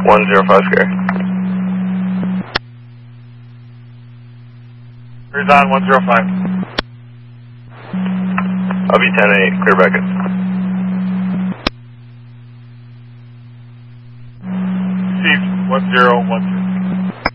105 Scare. Clear's on 105. I'll be 10-8, clear bracket. Received 1012.